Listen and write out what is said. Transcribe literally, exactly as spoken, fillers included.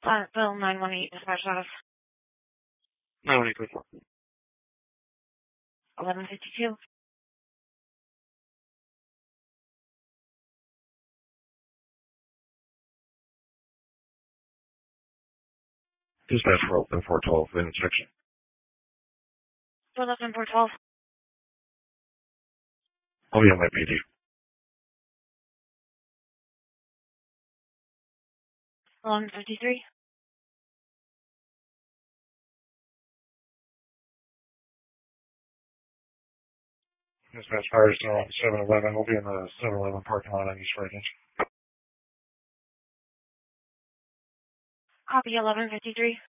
Uh, Bill nine one eight, dispatch office. nine one eight, please. eleven fifty-two. Dispatch for open four twelve, intersection. Bill open four twelve. I'll be on my P D. eleven fifty-three. Dispatch fire still on seven eleven. We'll be in the seven eleven parking lot on East Redding. Copy eleven fifty-three.